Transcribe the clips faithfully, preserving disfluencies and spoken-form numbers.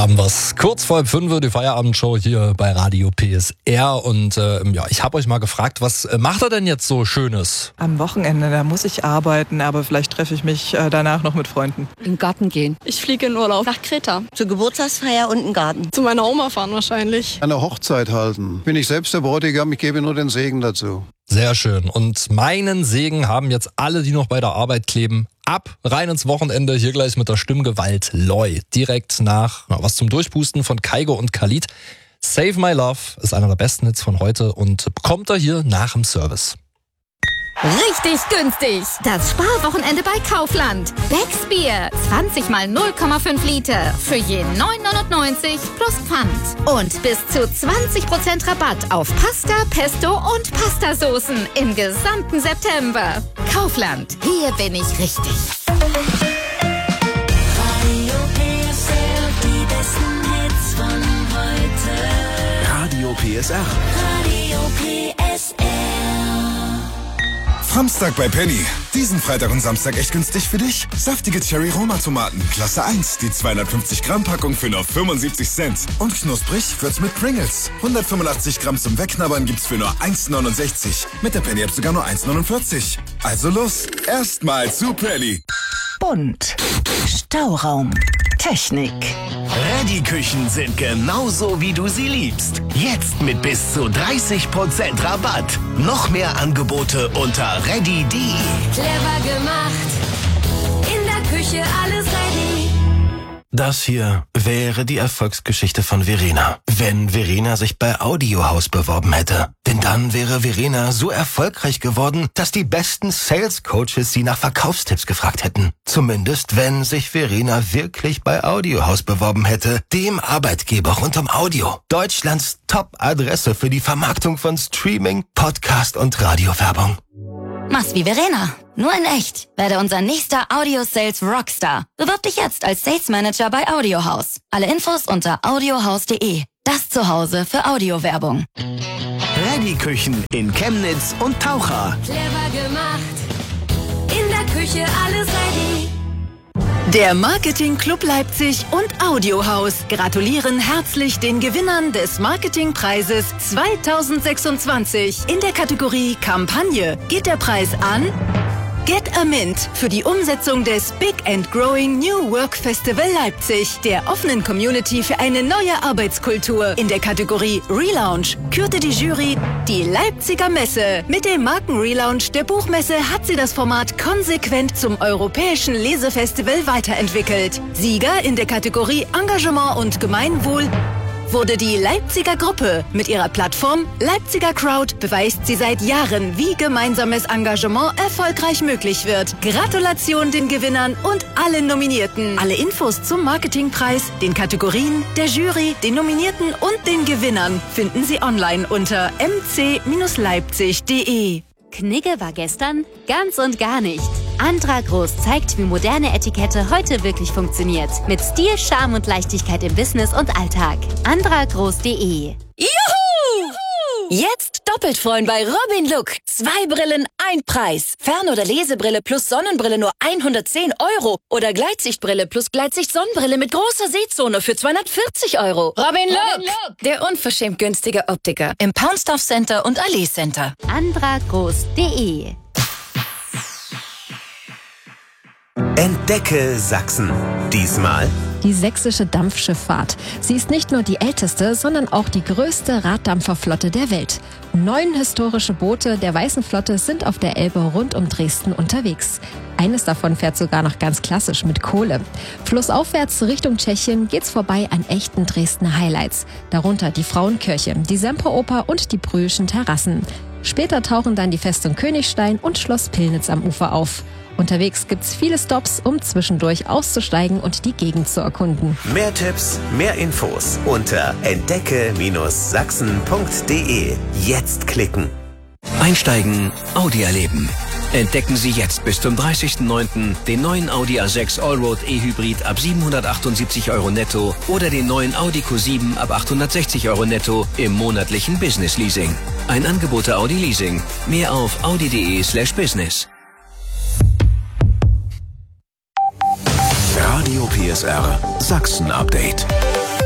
haben wir's. Kurz vor halb fünf, die Feierabendshow hier bei Radio P S R. Und äh, ja, ich habe euch mal gefragt, was macht er denn jetzt so Schönes? Am Wochenende, da muss ich arbeiten, aber vielleicht treffe ich mich äh, danach noch mit Freunden. In den Garten gehen. Ich fliege in Urlaub nach Kreta. Zur Geburtstagsfeier und einen Garten. Zu meiner Oma fahren wahrscheinlich. Eine Hochzeit halten. Bin ich selbst der Bräutigam, ich gebe nur den Segen dazu. Sehr schön. Und meinen Segen haben jetzt alle, die noch bei der Arbeit kleben, ab rein ins Wochenende. Hier gleich mit der Stimmgewalt Loy. Direkt nach na, was zum Durchpusten von Kaigo und Khalid. Save My Love ist einer der besten Hits von heute und bekommt er hier nach dem Service. Richtig günstig. Das Sparwochenende bei Kaufland. Becks Bier. zwanzig mal null Komma fünf Liter. Für je neun neunundneunzig plus Pfand. Und bis zu zwanzig Prozent Rabatt auf Pasta, Pesto und Pastasoßen im gesamten September. Kaufland. Hier bin ich richtig. Radio P S R, die besten Hits von heute. Radio P S R. Radio P S R. Samstag bei Penny. Diesen Freitag und Samstag echt günstig für dich. Saftige Cherry-Roma-Tomaten, Klasse eins. Die zweihundertfünfzig Gramm Packung für nur fünfundsiebzig Cent. Und knusprig wird's mit Pringles. hundertfünfundachtzig Gramm zum Wegknabbern gibt's für nur eins neunundsechzig. Mit der Penny-App sogar nur eins neunundvierzig. Also los, erstmal zu Penny. Bunt. Stauraum. Technik. Reddy-Küchen sind genauso, wie du sie liebst. Jetzt mit bis zu dreißig Prozent Rabatt. Noch mehr Angebote unter reddy punkt de. Clever gemacht. In der Küche alles ready. Das hier wäre die Erfolgsgeschichte von Verena, wenn Verena sich bei Audiohaus beworben hätte. Denn dann wäre Verena so erfolgreich geworden, dass die besten Sales Coaches sie nach Verkaufstipps gefragt hätten. Zumindest, wenn sich Verena wirklich bei Audiohaus beworben hätte, dem Arbeitgeber rund um Audio. Deutschlands Top-Adresse für die Vermarktung von Streaming, Podcast und Radiowerbung. Mach's wie Verena. Nur in echt. Werde unser nächster Audio-Sales Rockstar. Bewirb dich jetzt als Sales Manager bei Audiohaus. Alle Infos unter audiohaus punkt de. Das Zuhause für Audiowerbung. Reddy-Küchen in Chemnitz und Taucher. Clever gemacht. In der Küche alles ready. Der Marketing Club Leipzig und Audiohaus gratulieren herzlich den Gewinnern des Marketingpreises zweitausendsechsundzwanzig. In der Kategorie Kampagne geht der Preis an Get a Mint für die Umsetzung des Big and Growing New Work Festival Leipzig, der offenen Community für eine neue Arbeitskultur. In der Kategorie Relaunch kürte die Jury die Leipziger Messe. Mit dem Markenrelaunch der Buchmesse hat sie das Format konsequent zum europäischen Lesefestival weiterentwickelt. Sieger in der Kategorie Engagement und Gemeinwohl wurde die Leipziger Gruppe. Mit ihrer Plattform Leipziger Crowd beweist sie seit Jahren, wie gemeinsames Engagement erfolgreich möglich wird. Gratulation den Gewinnern und allen Nominierten. Alle Infos zum Marketingpreis, den Kategorien, der Jury, den Nominierten und den Gewinnern finden Sie online unter m c Bindestrich leipzig punkt de. Knigge war gestern ganz und gar nicht. Andra Groß zeigt, wie moderne Etikette heute wirklich funktioniert. Mit Stil, Charme und Leichtigkeit im Business und Alltag. andra groß punkt de. Juhu! Jetzt doppelt freuen bei Robin Look. Zwei Brillen, ein Preis. Fern- oder Lesebrille plus Sonnenbrille nur hundertzehn Euro. Oder Gleitsichtbrille plus Gleitsicht-Sonnenbrille mit großer Sehzone für zweihundertvierzig Euro. Robin Look, Robin Look. Der unverschämt günstige Optiker im Poundstuff Center und Allee Center. andra groß punkt de. Entdecke Sachsen. Diesmal die sächsische Dampfschifffahrt. Sie ist nicht nur die älteste, sondern auch die größte Raddampferflotte der Welt. Neun historische Boote der Weißen Flotte sind auf der Elbe rund um Dresden unterwegs. Eines davon fährt sogar noch ganz klassisch mit Kohle. Flussaufwärts Richtung Tschechien geht's vorbei an echten Dresdner Highlights. Darunter die Frauenkirche, die Semperoper und die Brühlschen Terrassen. Später tauchen dann die Festung Königstein und Schloss Pillnitz am Ufer auf. Unterwegs gibt's viele Stops, um zwischendurch auszusteigen und die Gegend zu erkunden. Mehr Tipps, mehr Infos unter entdecke Sachsen punkt de. Jetzt klicken. Einsteigen, Audi erleben. Entdecken Sie jetzt bis zum dreißigsten neunten den neuen Audi A sechs Allroad E-Hybrid ab siebenhundertachtundsiebzig Euro netto oder den neuen Audi Q sieben ab achthundertsechzig Euro netto im monatlichen Business Leasing. Ein Angebot der Audi Leasing. Mehr auf audi punkt de slash business. Radio P S R Sachsen Update.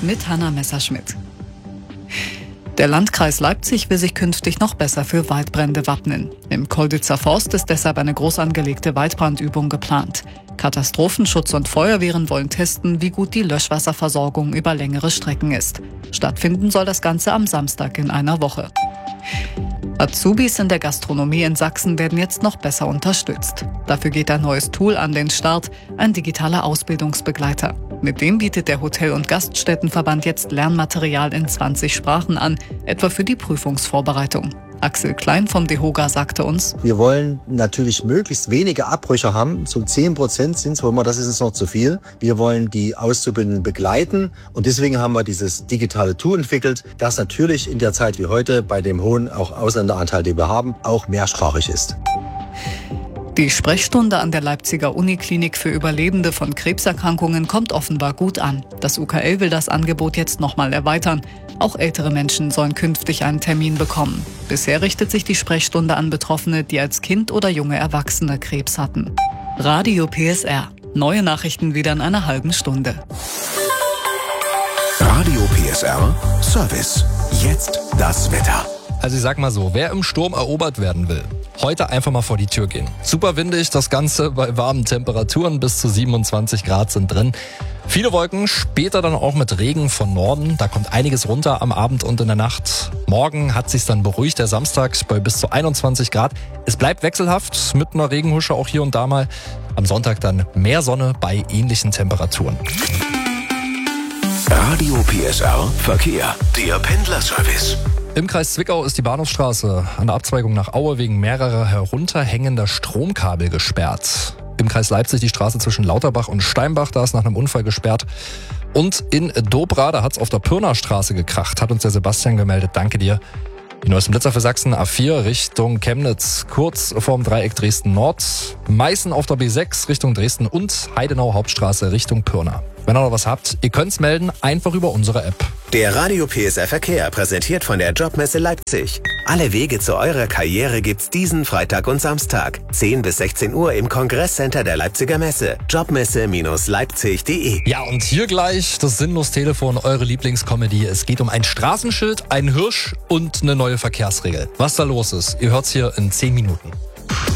mit Hanna Messerschmidt. Der Landkreis Leipzig will sich künftig noch besser für Waldbrände wappnen. Im Colditzer Forst ist deshalb eine groß angelegte Waldbrandübung geplant. Katastrophenschutz und Feuerwehren wollen testen, wie gut die Löschwasserversorgung über längere Strecken ist. Stattfinden soll das Ganze am Samstag in einer Woche. Azubis in der Gastronomie in Sachsen werden jetzt noch besser unterstützt. Dafür geht ein neues Tool an den Start, ein digitaler Ausbildungsbegleiter. Mit dem bietet der Hotel- und Gaststättenverband jetzt Lernmaterial in zwanzig Sprachen an, etwa für die Prüfungsvorbereitung. Axel Klein vom DEHOGA sagte uns: Wir wollen natürlich möglichst wenige Abbrüche haben. So zehn Prozent sind es, das ist uns noch zu viel. Wir wollen die Auszubildenden begleiten und deswegen haben wir dieses digitale Tool entwickelt, das natürlich in der Zeit wie heute bei dem hohen auch Ausländeranteil, den wir haben, auch mehrsprachig ist. Die Sprechstunde an der Leipziger Uniklinik für Überlebende von Krebserkrankungen kommt offenbar gut an. Das U K L will das Angebot jetzt nochmal erweitern. Auch ältere Menschen sollen künftig einen Termin bekommen. Bisher richtet sich die Sprechstunde an Betroffene, die als Kind oder junge Erwachsene Krebs hatten. Radio P S R. Neue Nachrichten wieder in einer halben Stunde. Radio P S R Service. Jetzt das Wetter. Also ich sag mal so, wer im Sturm erobert werden will, heute einfach mal vor die Tür gehen. Super windig, das Ganze bei warmen Temperaturen, bis zu siebenundzwanzig Grad sind drin. Viele Wolken, später dann auch mit Regen von Norden. Da kommt einiges runter am Abend und in der Nacht. Morgen hat sich's dann beruhigt, der Samstag bei bis zu einundzwanzig Grad. Es bleibt wechselhaft mit einer Regenhusche auch hier und da mal. Am Sonntag dann mehr Sonne bei ähnlichen Temperaturen. Radio P S R Verkehr, der Pendlerservice. Im Kreis Zwickau ist die Bahnhofstraße an der Abzweigung nach Aue wegen mehrerer herunterhängender Stromkabel gesperrt. Im Kreis Leipzig die Straße zwischen Lauterbach und Steinbach, da ist nach einem Unfall gesperrt. Und in Dobra, da hat es auf der Pirner Straße gekracht, hat uns der Sebastian gemeldet. Danke dir. Die neuesten Blitzer für Sachsen, A vier Richtung Chemnitz, kurz vorm Dreieck Dresden-Nord. Meißen auf der B sechs Richtung Dresden und Heidenau Hauptstraße Richtung Pirna. Wenn ihr noch was habt, ihr könnt's melden, einfach über unsere App. Der Radio P S R Verkehr, präsentiert von der Jobmesse Leipzig. Alle Wege zu eurer Karriere gibt's diesen Freitag und Samstag. zehn bis sechzehn Uhr im Kongresscenter der Leipziger Messe. Jobmesse Leipzig punkt de. Ja, und hier gleich das Sinnlos-Telefon, eure Lieblingscomedy. Es geht um ein Straßenschild, einen Hirsch und eine neue Verkehrsregel. Was da los ist, ihr hört's hier in zehn Minuten.